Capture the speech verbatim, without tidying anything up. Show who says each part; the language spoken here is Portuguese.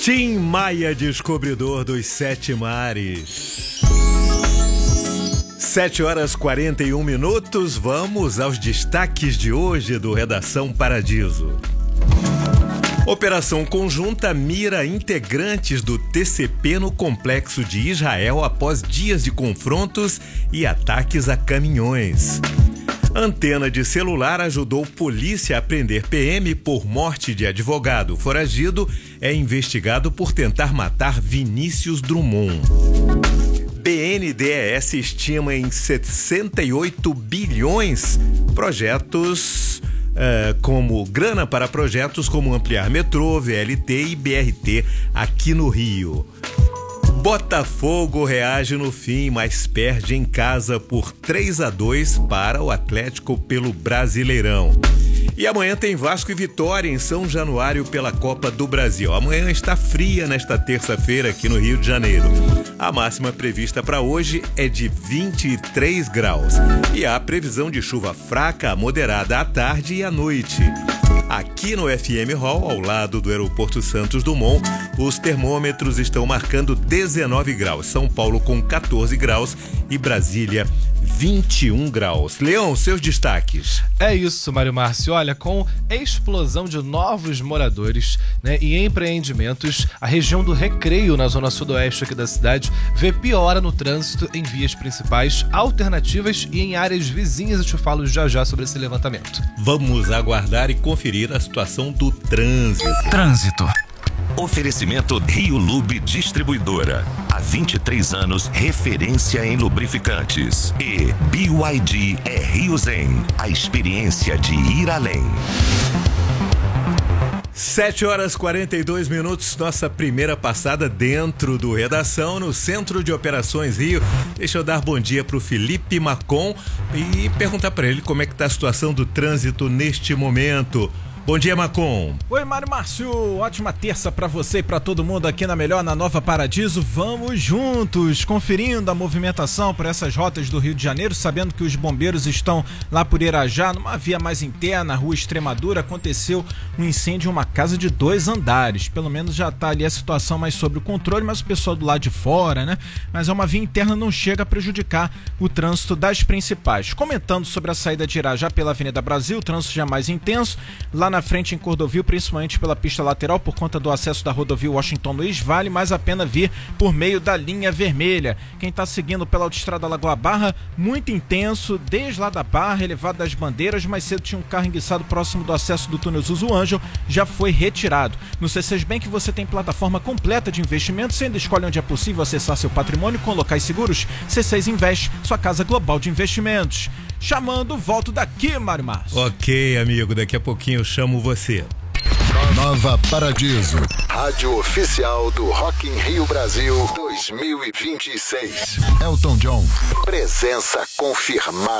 Speaker 1: Tim Maia, descobridor dos sete mares. Sete horas e quarenta e um minutos, vamos aos destaques de hoje do Redação Paradiso. Operação conjunta mira integrantes do T C P no complexo de Israel após dias de confrontos e ataques a caminhões. Antena de celular ajudou polícia a prender P M por morte de advogado. Foragido é investigado por tentar matar Vinícius Drummond. B N D E S estima em sessenta e oito bilhões projetos uh, como grana para projetos como ampliar metrô, V L T e B R T aqui no Rio. Botafogo reage no fim, mas perde em casa por três a dois para o Atlético pelo Brasileirão. E amanhã tem Vasco e Vitória em São Januário pela Copa do Brasil. Amanhã está fria nesta terça-feira aqui no Rio de Janeiro. A máxima prevista para hoje é de vinte e três graus. E há previsão de chuva fraca a moderada à tarde e à noite. Aqui no F M Hall, ao lado do Aeroporto Santos Dumont, os termômetros estão marcando dezenove graus. São Paulo com catorze graus e Brasília vinte e um graus. Leão, seus destaques.
Speaker 2: É isso, Mário Márcio. Olha, com explosão de novos moradores, né, e empreendimentos, a região do Recreio, na zona sudoeste aqui da cidade, vê piora no trânsito em vias principais, alternativas e em áreas vizinhas. Eu te falo já já sobre esse levantamento.
Speaker 1: Vamos aguardar e conferir a situação do trânsito.
Speaker 3: Trânsito. Oferecimento Rio Lube Distribuidora. Há vinte e três anos, referência em lubrificantes. E B Y D é Rio Zen, a experiência de ir além.
Speaker 1: Sete horas e quarenta e dois minutos, nossa primeira passada dentro do Redação, no Centro de Operações Rio. Deixa eu dar bom dia para o Felipe Macon e perguntar para ele como é que está a situação do trânsito neste momento. Bom dia, Macon.
Speaker 4: Oi, Mário Márcio. Ótima terça pra você e pra todo mundo aqui na Melhor, na Nova Paradiso. Vamos juntos, conferindo a movimentação por essas rotas do Rio de Janeiro, sabendo que os bombeiros estão lá por Irajá, numa via mais interna, Rua Extremadura, aconteceu um incêndio em uma casa de dois andares. Pelo menos já tá ali a situação mais sob o controle, mas o pessoal do lado de fora, né? Mas é uma via interna, não chega a prejudicar o trânsito das principais. Comentando sobre a saída de Irajá pela Avenida Brasil, o trânsito já mais intenso, lá na frente em Cordovil, principalmente pela pista lateral, por conta do acesso da rodovia Washington Luiz, vale mais a pena vir por meio da linha vermelha. Quem está seguindo pela autoestrada Lagoa Barra, muito intenso, desde lá da Barra, elevado das bandeiras, mais cedo tinha um carro enguiçado próximo do acesso do túnel Zuzu Ângel, já foi retirado. No C seis Bank você tem plataforma completa de investimentos, você ainda escolhe onde é possível acessar seu patrimônio com locais seguros. C seis Invest, sua casa global de investimentos. Chamando, volto daqui, Mário Márcio.
Speaker 1: Ok, amigo, daqui a pouquinho eu chamo você.
Speaker 5: Nova Paradiso, rádio oficial do Rock in Rio Brasil dois mil e vinte e seis. Elton John, presença confirmada.